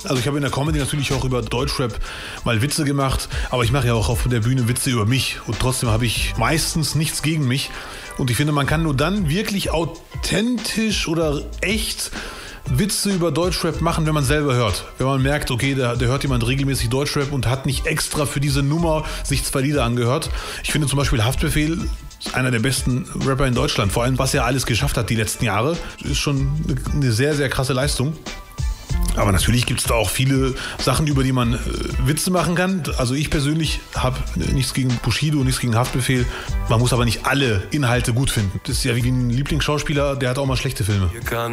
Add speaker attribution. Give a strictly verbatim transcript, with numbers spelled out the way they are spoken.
Speaker 1: Also ich habe in der Comedy natürlich auch über Deutschrap mal Witze gemacht, aber ich mache ja auch auf der Bühne Witze über mich und trotzdem habe ich meistens nichts gegen mich. Und ich finde, man kann nur dann wirklich authentisch oder echt Witze über Deutschrap machen, wenn man selber hört. Wenn man merkt, okay, da, da hört jemand regelmäßig Deutschrap und hat nicht extra für diese Nummer sich zwei Lieder angehört. Ich finde zum Beispiel Haftbefehl einer der besten Rapper in Deutschland. Vor allem, was er alles geschafft hat die letzten Jahre, ist schon eine sehr, sehr krasse Leistung. Aber natürlich gibt es da auch viele Sachen, über die man äh, Witze machen kann. Also ich persönlich habe nichts gegen Bushido, nichts gegen Haftbefehl. Man muss aber nicht alle Inhalte gut finden. Das ist ja wie ein Lieblingsschauspieler, der hat auch mal schlechte Filme.